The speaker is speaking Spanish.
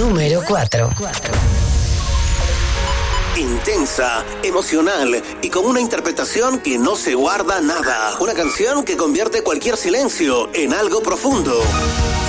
Número 4. Intensa, emocional y con una interpretación que no se guarda nada. Una canción que convierte cualquier silencio en algo profundo.